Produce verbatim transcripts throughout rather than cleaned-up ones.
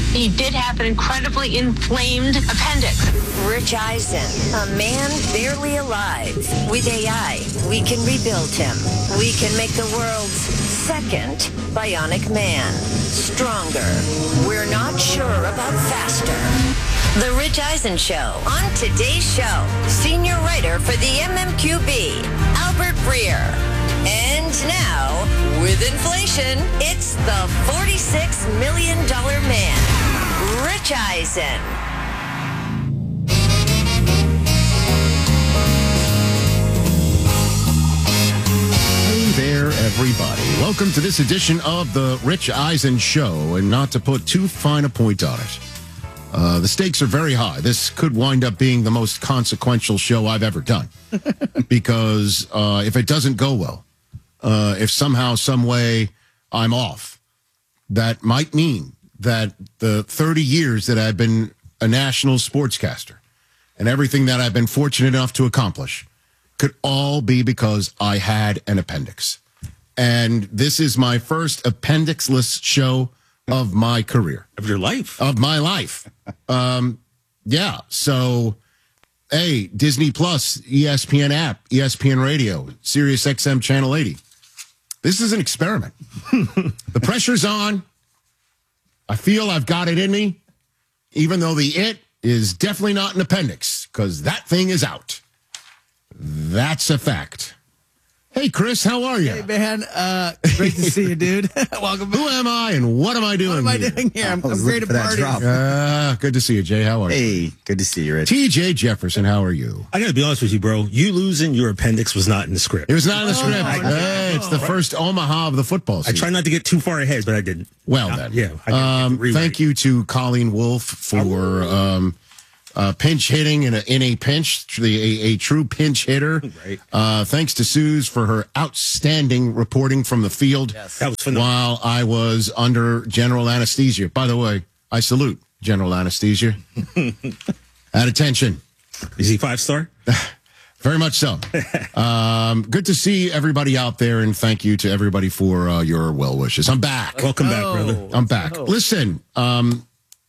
He did have an incredibly inflamed appendix. Rich Eisen, a man barely alive. With A I, we can rebuild him. We can make the world's second bionic man. Stronger. We're not sure about faster. The Rich Eisen Show. On today's show, senior writer for the M M Q B, Albert Breer. And now, with inflation, it's the forty-six million dollars man, Rich Eisen. Hey there, everybody. Welcome to this edition of the Rich Eisen Show. And not to put too fine a point on it, uh, the stakes are very high. This could wind up being the most consequential show I've ever done. Because uh, if it doesn't go well, Uh, if somehow, some way I'm off, that might mean that the thirty years that I've been a national sportscaster and everything that I've been fortunate enough to accomplish could all be because I had an appendix. And this is my first appendixless show of my career. Of your life. Of my life. um, yeah. So, hey, Disney Plus, E S P N app, E S P N Radio, Sirius X M Channel eighty. This is an experiment. The pressure's on. I feel I've got it in me, even though the it is definitely not an appendix, because that thing is out. That's a fact. Hey, Chris, how are you? Hey, man. Uh, great to see you, dude. Welcome back. Who am I and what am I doing What am I here? doing here? I'm, I was I'm great looking at for that parties. drop. Uh, good to see you, Jay. How are you? Hey, good to see you, Rich. T J Jefferson, how are you? I gotta be honest with you, bro. You losing your appendix was not in the script. It was not in the Oh, script. I- Hey, it's the first Omaha of the football I season. try not to get too far ahead, but I didn't. Well, Uh, then. yeah. I didn't Um, rewrite. thank you to Colleen Wolfe for um, uh, pinch hitting in a, in a pinch, the, a, a true pinch hitter. Right. Uh, thanks to Suze for her outstanding reporting from the field That was phenomenal. while I was under general anesthesia. By the way, I salute general anesthesia. At attention. Is he five star? Very much so. um, good to see everybody out there, and thank you to everybody for uh, your well wishes. I'm back. Welcome back, Oh. brother. I'm back. Listen, um,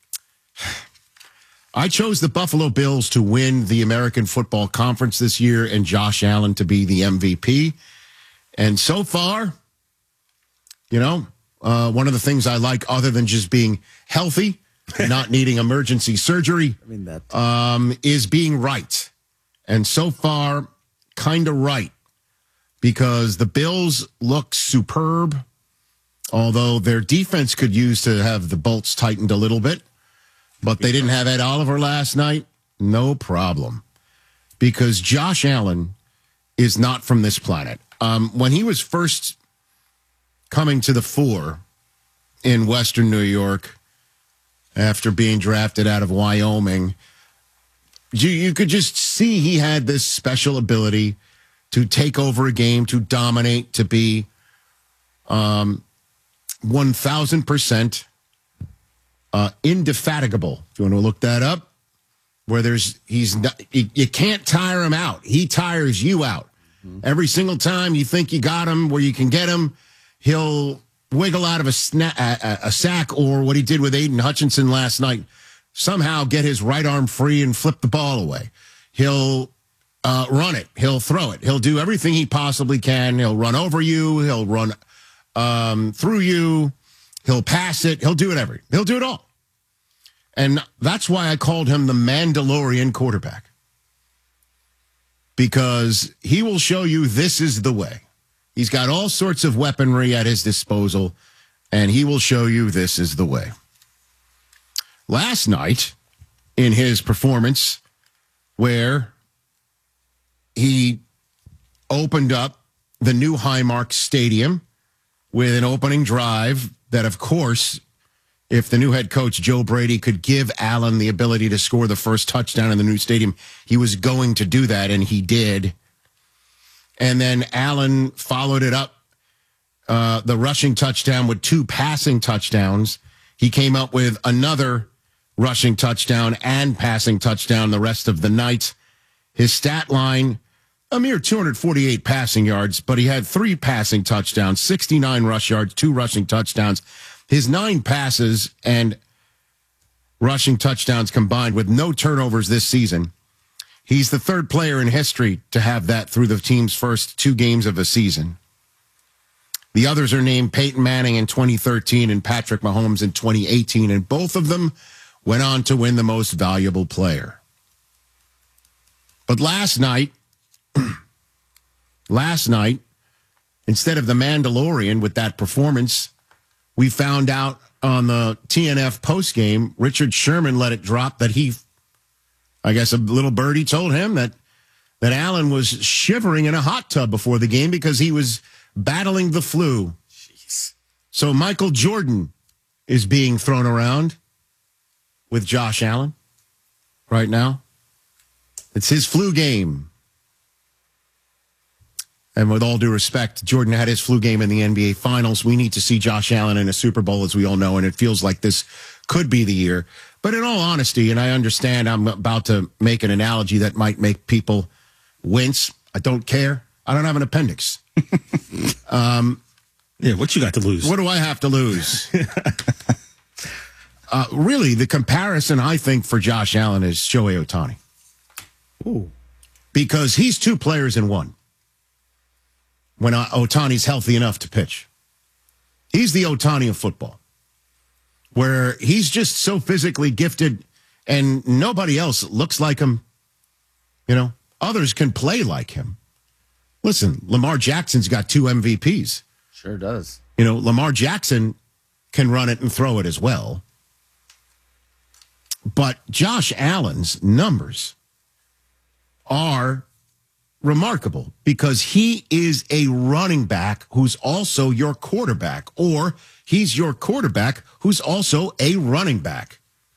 I chose the Buffalo Bills to win the American Football Conference this year and Josh Allen to be the M V P. And so far, you know, uh, one of the things I like other than just being healthy, not needing emergency surgery, I mean, that. um, is being right. And so far, kind of right. Because the Bills look superb, although their defense could use to have the bolts tightened a little bit. But they didn't have Ed Oliver last night. No problem. Because Josh Allen is not from this planet. Um, when he was first coming to the fore in Western New York after being drafted out of Wyoming, you, you could just see he had this special ability to take over a game, to dominate, to be um, one thousand percent uh, indefatigable. If you want to look that up, where there's, he's not, you, you can't tire him out. He tires you out. Mm-hmm. Every single time you think you got him where you can get him, he'll wiggle out of a, sna- a, a sack, or what he did with Aiden Hutchinson last night, somehow get his right arm free and flip the ball away. He'll uh, run it. He'll throw it. He'll do everything he possibly can. He'll run over you. He'll run um, through you. He'll pass it. He'll do it every. He'll do it all. And that's why I called him the Mandalorian quarterback. Because he will show you this is the way. He's got all sorts of weaponry at his disposal, and he will show you this is the way. Last night, in his performance, where he opened up the new Highmark Stadium with an opening drive that, of course, if the new head coach, Joe Brady, could give Allen the ability to score the first touchdown in the new stadium, he was going to do that, and he did. And then Allen followed it up, uh, the rushing touchdown, with two passing touchdowns. He came up with another rushing touchdown and passing touchdown the rest of the night. His stat line, a mere two hundred forty-eight passing yards, but he had three passing touchdowns, sixty-nine rush yards, two rushing touchdowns. His nine passes and rushing touchdowns combined with no turnovers this season. He's the third player in history to have that through the team's first two games of a season. The others are named Peyton Manning in twenty thirteen and Patrick Mahomes in twenty eighteen, and both of them went on to win the most valuable player. But last night, last night, instead of the Mandalorian with that performance, we found out on the T N F postgame, Richard Sherman let it drop that he, I guess a little birdie told him that, that Allen was shivering in a hot tub before the game because he was battling the flu. Jeez. So Michael Jordan is being thrown around with Josh Allen right now. It's his flu game. And with all due respect, Jordan had his flu game in the N B A Finals. We need to see Josh Allen in a Super Bowl, as we all know, and it feels like this could be the year. But in all honesty, and I understand I'm about to make an analogy that might make people wince. I don't care. I don't have an appendix. um, yeah, what you got to lose? What do I have to lose? uh, really, the comparison, I think, for Josh Allen is Shohei Ohtani. Ooh. Because he's two players in one. When Ohtani's healthy enough to pitch. He's the Ohtani of football, where he's just so physically gifted and nobody else looks like him. You know, others can play like him. Listen, Lamar Jackson's got two M V Ps. Sure does. You know, Lamar Jackson can run it and throw it as well. But Josh Allen's numbers are remarkable because he is a running back who's also your quarterback, or he's your quarterback who's also a running back.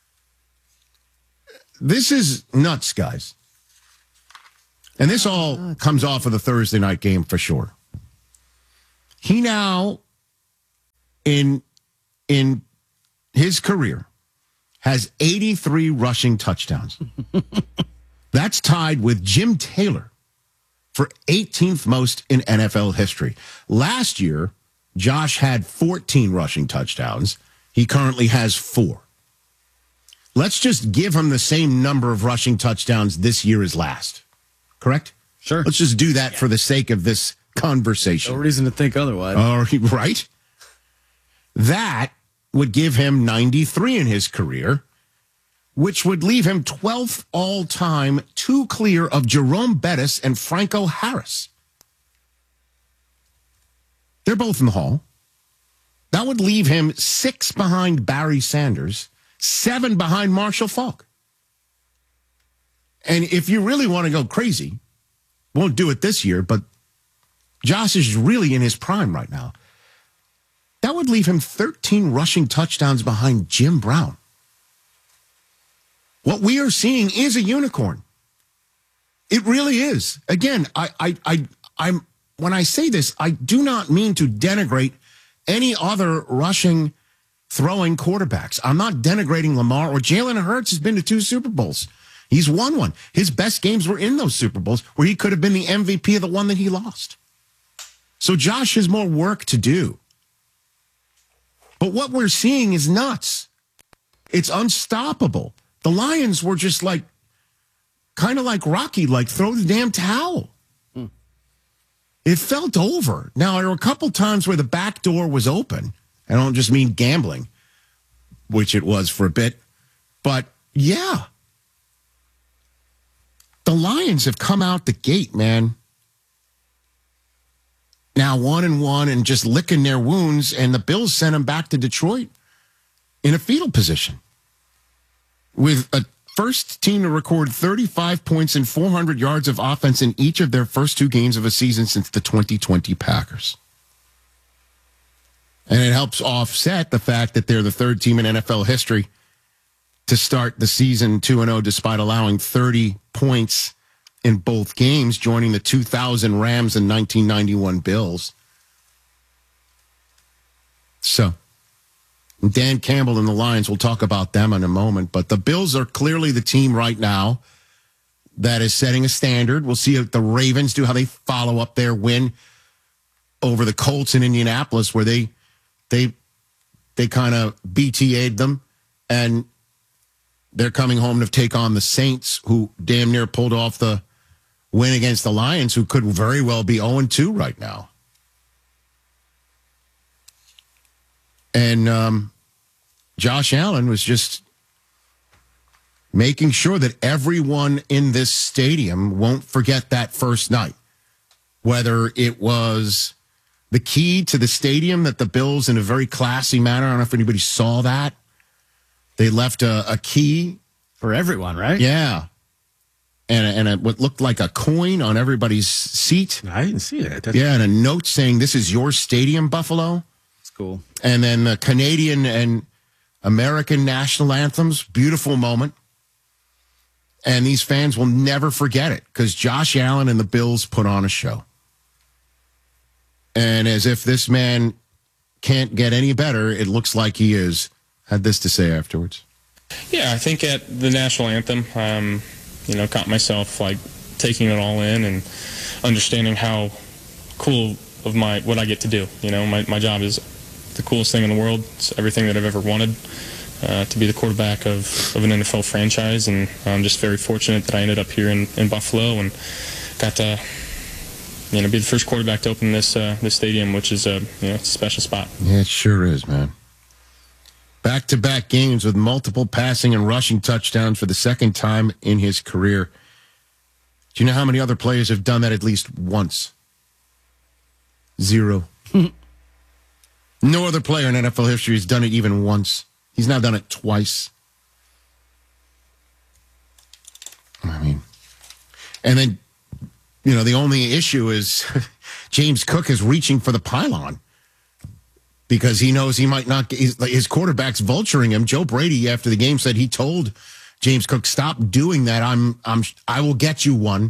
This is nuts, guys. And this all comes off of the Thursday night game for sure. He now, in, in his career, has eighty-three rushing touchdowns. That's tied with Jim Taylor for eighteenth most in N F L history. Last year, Josh had fourteen rushing touchdowns. He currently has four. Let's just give him the same number of rushing touchdowns this year as last. Correct? Sure. Let's just do that for the sake of this conversation. No reason to think otherwise. Uh, right? That would give him ninety-three in his career, which would leave him twelfth all-time, two clear of Jerome Bettis and Franco Harris. They're both in the Hall. That would leave him six behind Barry Sanders, seven behind Marshall Faulk. And if you really want to go crazy, won't do it this year, but Josh is really in his prime right now. That would leave him thirteen rushing touchdowns behind Jim Brown. What we are seeing is a unicorn. It really is. Again, I, I, I, I'm, when I say this, I do not mean to denigrate any other rushing, throwing quarterbacks. I'm not denigrating Lamar or Jalen Hurts has been to two Super Bowls. He's won one. His best games were in those Super Bowls where he could have been the M V P of the one that he lost. So Josh has more work to do. But what we're seeing is nuts. It's unstoppable. The Lions were just like, kind of like Rocky, like throw the damn towel. Hmm. It felt over. Now, there were a couple times where the back door was open. I don't just mean gambling, which it was for a bit. But, yeah. The Lions have come out the gate, man. Now one and one and just licking their wounds, and the Bills sent them back to Detroit in a fetal position with a first team to record thirty-five points and four hundred yards of offense in each of their first two games of a season since the twenty twenty Packers. And it helps offset the fact that they're the third team in N F L history to start the season two and oh despite allowing thirty points in both games, joining the two thousand Rams and nineteen ninety-one Bills. So, Dan Campbell and the Lions, we'll talk about them in a moment, but the Bills are clearly the team right now that is setting a standard. We'll see what the Ravens do, how they follow up their win over the Colts in Indianapolis, where they they they kind of B T A'd them and they're coming home to take on the Saints, who damn near pulled off the win against the Lions, who could very well be oh and two right now. And um, Josh Allen was just making sure that everyone in this stadium won't forget that first night. Whether it was the key to the stadium that the Bills, in a very classy manner, I don't know if anybody saw that. They left a, a key. For everyone, right? Yeah. And, a, and a, what looked like a coin on everybody's seat. I didn't see that. That's Yeah, and a note saying, "This is your stadium, Buffalo." It's cool. And then the Canadian and American national anthems. Beautiful moment. And these fans will never forget it because Josh Allen and the Bills put on a show. And as if this man can't get any better, it looks like he is. Had this to say afterwards. Yeah, I think at the national anthem, um, you know, caught myself like taking it all in and understanding how cool of my what I get to do. You know, my my job is the coolest thing in the world. It's everything that I've ever wanted. Uh, to be the quarterback of, of an N F L franchise, and I'm just very fortunate that I ended up here in, in Buffalo and got to, you know, be the first quarterback to open this uh, this stadium, which is a you know it's a special spot. Yeah, it sure is, man. Back-to-back games with multiple passing and rushing touchdowns for the second time in his career. Do you know how many other players have done that at least once? Zero. No other player in N F L history has done it even once. He's now done it twice. I mean, and then, you know, the only issue is James Cook is reaching for the pylon because he knows he might not get his, his quarterback's vulturing him. Joe Brady, after the game, said he told James Cook, "Stop doing that. I'm, I'm, I will get you one."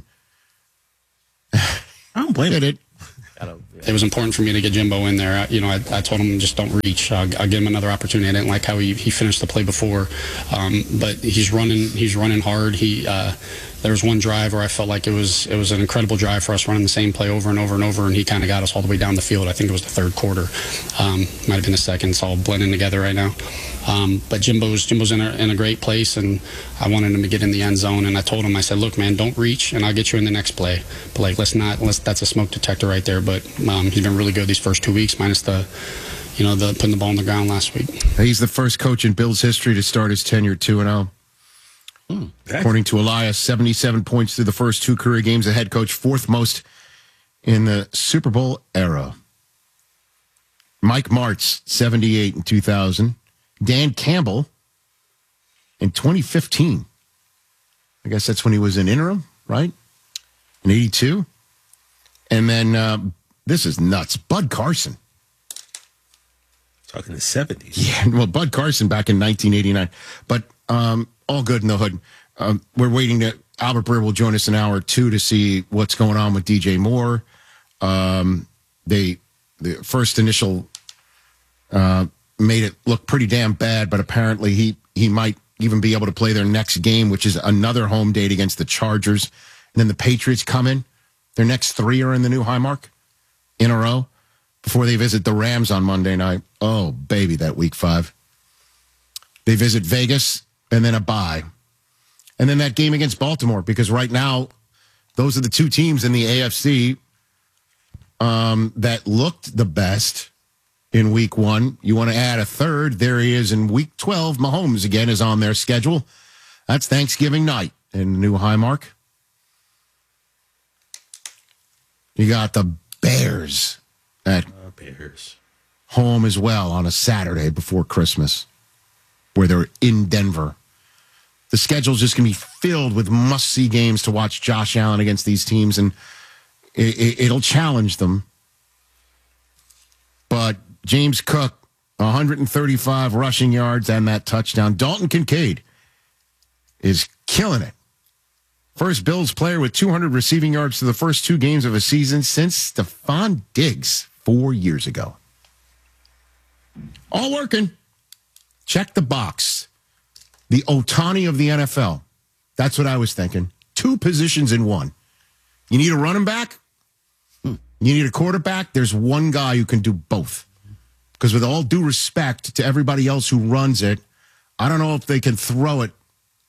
I don't blame Did it. it. It was important for me to get Jimbo in there. I, you know, I, I told him just don't reach. I'll, I'll give him another opportunity. I didn't like how he, he finished the play before, um, but he's running. He's running hard. He uh, there was one drive where I felt like it was it was an incredible drive for us, running the same play over and over and over, and he kind of got us all the way down the field. I think it was the third quarter, um, might have been the second. It's all blending together right now. Um, but Jimbo's Jimbo's in a, in a great place, and I wanted him to get in the end zone. And I told him, I said, "Look, man, don't reach, and I'll get you in the next play. But like, let's not. Let's that's a smoke detector right there." But um, he's been really good these first two weeks, minus the, you know, the putting the ball on the ground last week. He's the first coach in Bills history to start his tenure two and zero. Hmm, According to Elias, seventy-seven points through the first two career games. The head coach, fourth most in the Super Bowl era. Mike Martz, seventy-eight in two thousand. Dan Campbell in twenty fifteen. I guess that's when he was in interim, right? In eighty-two. And then uh, this is nuts. Bud Carson. Talking the seventies. Yeah, well, Bud Carson back in nineteen eighty-nine. But um, all good in the hood. Um, we're waiting to, Albert Breer will join us in hour two to see what's going on with D J Moore. Um, they, the first initial uh, made it look pretty damn bad, but apparently he, he might even be able to play their next game, which is another home date against the Chargers. And then the Patriots come in. Their next three are in the new Highmark in a row before they visit the Rams on Monday night. Oh, baby, that week five. They visit Vegas and then a bye. And then that game against Baltimore, because right now, those are the two teams in the A F C um, that looked the best in week one. You want to add a third. There he is in week twelve. Mahomes again is on their schedule. That's Thanksgiving night in the new Highmark. You got the Bears at Uh, Bears. home as well on a Saturday before Christmas, where they're in Denver. The schedule's just going to be filled with must-see games to watch Josh Allen against these teams, and it, it, it'll challenge them. But James Cook, one hundred thirty-five rushing yards and that touchdown. Dalton Kincaid is killing it. First Bills player with two hundred receiving yards to the first two games of a season since Stephon Diggs four years ago. All working. Check the box. The Ohtani of the N F L. That's what I was thinking. Two positions in one. You need a running back? You need a quarterback? There's one guy who can do both. Because with all due respect to everybody else who runs it, I don't know if they can throw it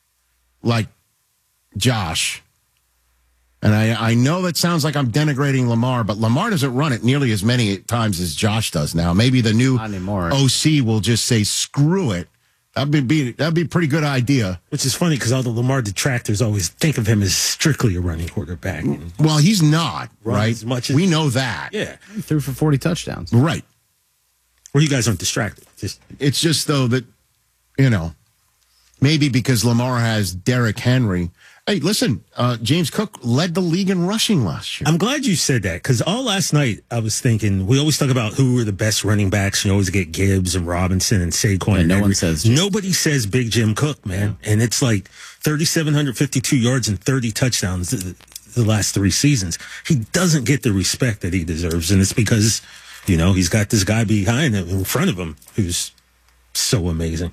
like Josh. And I, I know that sounds like I'm denigrating Lamar, but Lamar doesn't run it nearly as many times as Josh does now. Maybe the new Not anymore. O C will just say, screw it. That'd be, that'd be a pretty good idea. Which is funny because all the Lamar detractors always think of him as strictly a running quarterback. Well, he's not, Runs right? as much as- we know that. Yeah. He threw for forty touchdowns. Right. Well, you guys aren't distracted. Just It's just, though, that, you know, maybe because Lamar has Derrick Henry. Hey, listen, uh, James Cook led the league in rushing last year. I'm glad you said that because all last night I was thinking we always talk about who were the best running backs. You always get Gibbs and Robinson and Saquon. Yeah, and no Henry. one says- Nobody says Big Jim Cook, man. And it's like three thousand seven hundred fifty-two yards and thirty touchdowns the, the last three seasons. He doesn't get the respect that he deserves, and it's because you know he's got this guy behind him, in front of him, who's so amazing.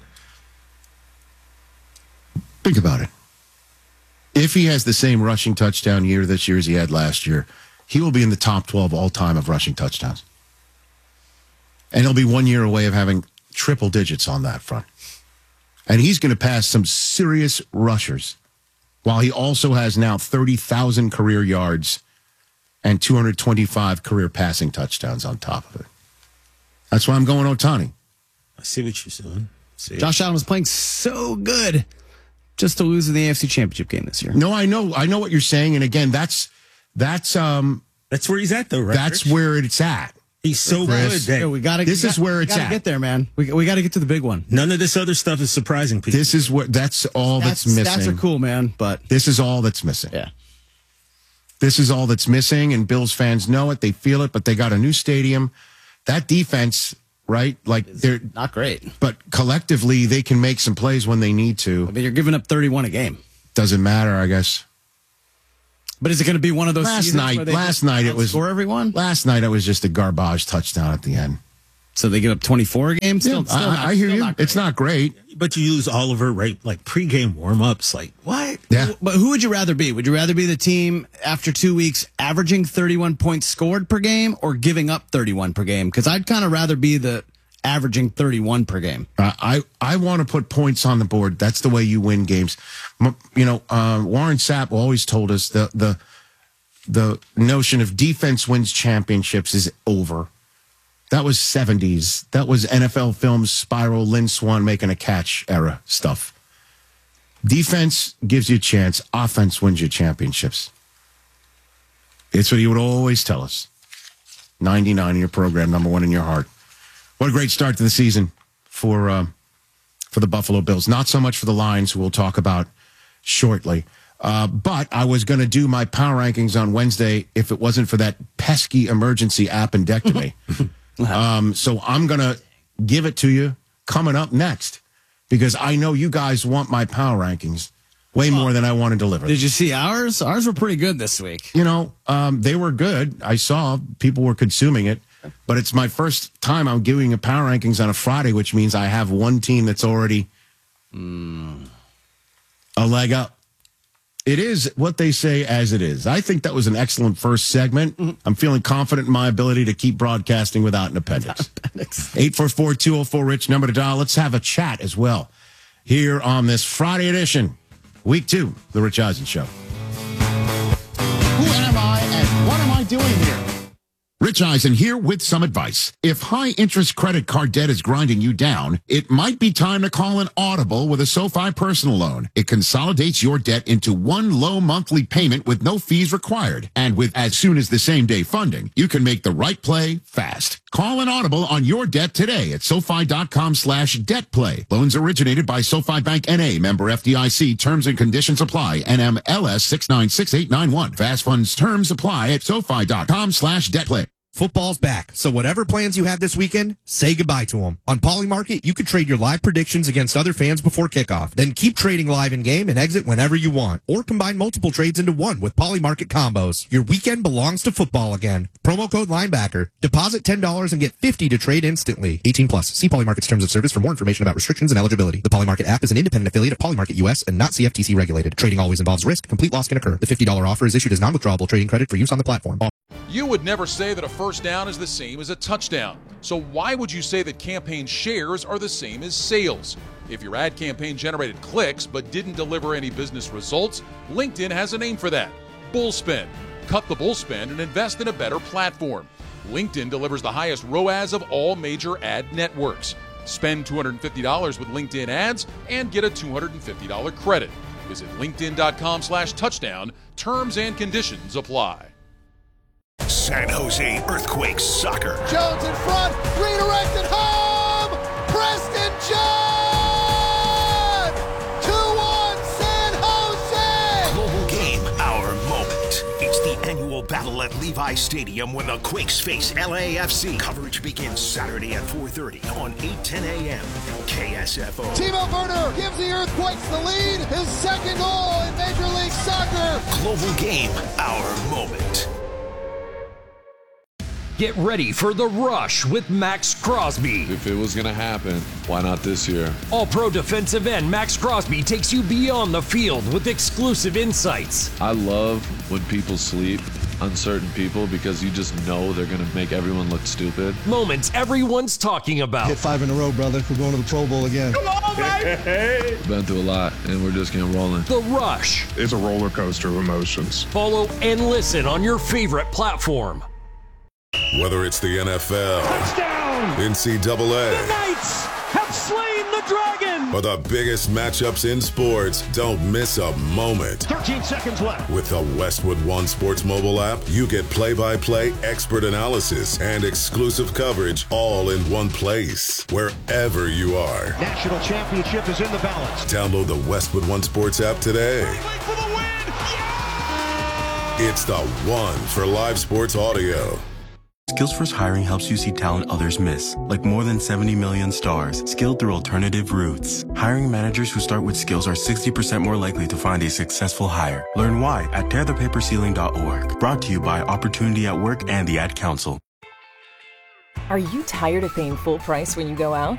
Think about it. If he has the same rushing touchdown year this year as he had last year, he will be in the top twelve all time of rushing touchdowns. And he'll be one year away of having triple digits on that front. And he's going to pass some serious rushers, while he also has now thirty thousand career yards and two hundred twenty-five career passing touchdowns on top of it. That's why I'm going Ohtani. I see what you're saying. See Josh Allen was playing so good just to lose in the A F C Championship game this year. No, I know, I know what you're saying, and again, that's that's um that's where he's at, though, right? that's Rich? where it's at. He's so Chris, good that Yeah, we gotta, This we is got- where we it's gotta at. get there, man. We, we got to get to the big one. none of this other stuff is surprising people. This is what that's all that's, Stats, missing. stats are cool, man, but This is all that's missing. yeah. This is all that's missing, and Bills fans know it. They feel it, but they got a new stadium. That defense, right? Like they're Not great. but collectively they can make some plays when they need to. I mean, you're giving up thirty-one a game. Doesn't matter, I guess. But is it going to be one of those Last seasons night, where they last just night it was outscore everyone? Last night it was just a garbage touchdown at the end. So they give up twenty-four a game? Still, Yeah, still I, not, I hear still you. not great. It's not great. But you lose Oliver, right? Like pregame warm-ups. Like, what? Yeah. But who would you rather be? Would you rather be the team after two weeks averaging thirty-one points scored per game or giving up thirty-one per game? Because I'd kind of rather be the averaging thirty-one per game. Uh, I I want to put points on the board. That's the way you win games. M- You know, uh, Warren Sapp always told us the the the notion of defense wins championships is over. That was seventies. That was N F L Films Spiral, Lynn Swan making a catch era stuff. Defense gives you a chance. Offense wins you championships. It's what he would always tell us. ninety-nine in your program, number one in your heart. What a great start to the season for uh, for the Buffalo Bills. Not so much for the Lions, who we'll talk about shortly. Uh, but I was going to do my power rankings on Wednesday if it wasn't for that pesky emergency appendectomy. um, so I'm going to give it to you coming up next because I know you guys want my power rankings way more than I want to deliver. Did you see ours? Ours were pretty good this week. You know, um, they were good. I saw people were consuming it, but it's my first time I'm giving a power rankings on a Friday, which means I have one team that's already mm, a leg up. It is what they say as it is. I think that was an excellent first segment. Mm-hmm. I'm feeling confident in my ability to keep broadcasting without an appendix. eight four four, two oh four, RICH, number to dial. Let's have a chat as well here on this Friday edition, week two, The Rich Eisen Show. Who am I and what am I doing here? Rich Eisen here with some advice. If high-interest credit card debt is grinding you down, it might be time to call an Audible with a SoFi personal loan. It consolidates your debt into one low monthly payment with no fees required. And with as soon as the same-day funding, you can make the right play fast. Call an Audible on your debt today at SoFi.com slash debt play. Loans originated by SoFi Bank N A, member F D I C. Terms and conditions apply. N M L S six nine six eight nine one. Fast funds terms apply at SoFi.com slash debt play. Football's back, so whatever plans you have this weekend, say goodbye to them. On Polymarket, you can trade your live predictions against other fans before kickoff. Then keep trading live in-game and exit whenever you want. Or combine multiple trades into one with Polymarket combos. Your weekend belongs to football again. Promo code linebacker. Deposit ten dollars and get fifty dollars to trade instantly. eighteen plus. See Polymarket's terms of service for more information about restrictions and eligibility. The Polymarket app is an independent affiliate of Polymarket U S and not C F T C regulated. Trading always involves risk. Complete loss can occur. The fifty dollars offer is issued as non-withdrawable trading credit for use on the platform. You would never say that a first down is the same as a touchdown. So why would you say that campaign shares are the same as sales? If your ad campaign generated clicks but didn't deliver any business results, LinkedIn has a name for that: Bullspend. Cut the bullspend and invest in a better platform. LinkedIn delivers the highest R O A S of all major ad networks. Spend two hundred fifty dollars with LinkedIn ads and get a two hundred fifty dollars credit. Visit linkedin.com slash touchdown. Terms and conditions apply. San Jose Earthquakes soccer. Jones in front, redirected home! Preston John! two one San Jose! Global game, our moment. It's the annual battle at Levi Stadium when the Quakes face L A F C. Coverage begins Saturday at four thirty on eight ten a.m. K S F O. Timo Werner gives the Earthquakes the lead. His second goal in Major League Soccer. Global game, our moment. Get ready for The Rush with Max Crosby. If it was going to happen, why not this year? All-pro defensive end Max Crosby takes you beyond the field with exclusive insights. I love when people sleep on certain people because you just know they're going to make everyone look stupid. Moments everyone's talking about. Hit five in a row, brother. We're going to the Pro Bowl again. Come on, baby! Been through a lot, and we're just getting rolling. The Rush. It's a roller coaster of emotions. Follow and listen on your favorite platform. Whether it's the N F L, touchdown, N C double A, the Knights have slain the dragon, or the biggest matchups in sports, don't miss a moment. thirteen seconds left. With the Westwood One Sports mobile app, you get play-by-play expert analysis and exclusive coverage all in one place, wherever you are. National championship is in the balance. Download the Westwood One Sports app today. For the win. Yeah! It's the one for live sports audio. Skills First Hiring helps you see talent others miss, like more than seventy million stars, skilled through alternative routes. Hiring managers who start with skills are sixty percent more likely to find a successful hire. Learn why at tear the paper ceiling dot org. Brought to you by Opportunity at Work and the Ad Council. Are you tired of paying full price when you go out?